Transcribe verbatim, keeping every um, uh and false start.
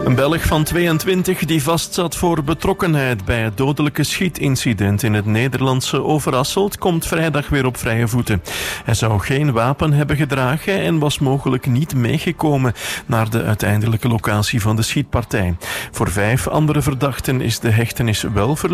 Een Belg van tweeëntwintig die vastzat voor betrokkenheid bij het dodelijke schietincident in het Nederlandse Overasselt komt vrijdag weer op vrije voeten. Hij zou geen wapen hebben gedragen en was mogelijk niet meegekomen naar de uiteindelijke locatie van de schietpartij. Voor vijf andere verdachten is de hechtenis wel verlengd.